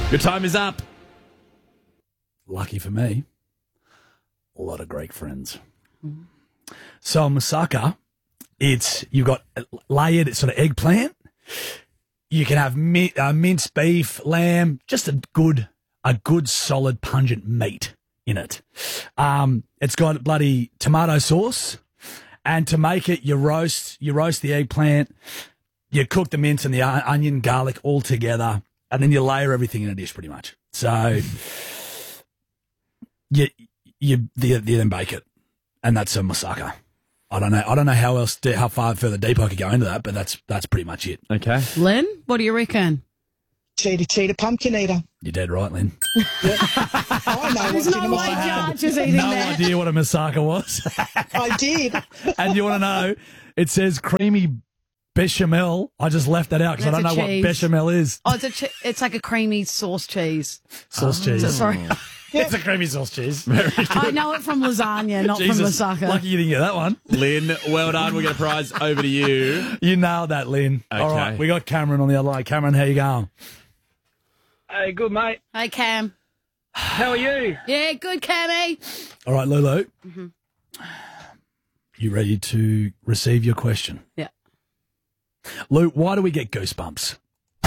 Your time is up. Lucky for me, a lot of Greek friends. So moussaka, you've got layered sort of eggplant. You can have minced beef, lamb, just a good solid pungent meat in it. It's got bloody tomato sauce, and to make it, you roast the eggplant, you cook the mince and the onion, garlic all together, and then you layer everything in a dish pretty much. So you then bake it, and that's a moussaka. I don't know how far further deep I could go into that, but that's pretty much it. Okay. Lynn, what do you reckon? Cheetah, pumpkin eater. You're dead right, Lynn. I know There's what's no in a way moussaka. Judge is eating No that. idea what a moussaka was. I did. And you want to know, it says creamy bechamel. I just left that out because I That's don't a know what cheese. bechamel is. Oh, it's like a creamy sauce cheese. Sauce cheese. So, sorry. It's a creamy sauce cheese. I know it from lasagna, not Jesus, from moussaka. lucky you didn't get that one. Lynn, well done. We'll get a prize over to you. You nailed that, Lynn. Okay. All right, we got Cameron on the other line. Cameron, how you going? Hey, good mate. Hey, Cam. How are you? Yeah, good, Cammy. All right, Lulu. You ready to receive your question? Yeah. Lou, why do we get goosebumps?